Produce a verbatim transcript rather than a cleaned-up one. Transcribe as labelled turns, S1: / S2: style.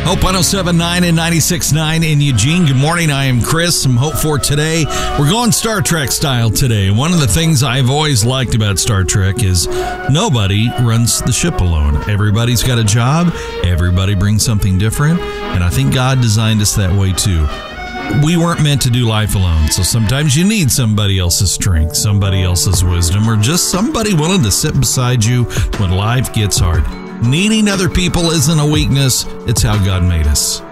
S1: Hope one oh seven point nine and ninety-six point nine in Eugene. Good morning. I am Chris. Some hope for today. We're going Star Trek style today. One of the things I've always liked about Star Trek is nobody runs the ship alone. Everybody's got a job. Everybody brings something different. And I think God designed us that way too. We weren't meant to do life alone. So sometimes you need somebody else's strength, somebody else's wisdom, or just somebody willing to sit beside you when life gets hard. Needing other people isn't a weakness. It's how God made us.